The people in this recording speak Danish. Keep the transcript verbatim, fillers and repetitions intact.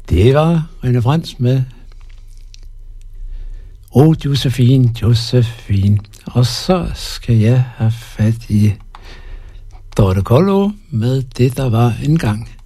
Det var René Frans med Åh, Josefine, Josefine. Og så skal jeg have fat i Dorte Kollo med Det, der var engang.